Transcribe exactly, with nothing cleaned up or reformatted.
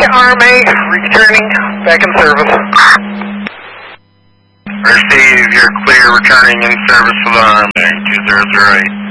R M A, returning, back in service. Receive, you're clear, returning in service for the R M A, two zero zero eight.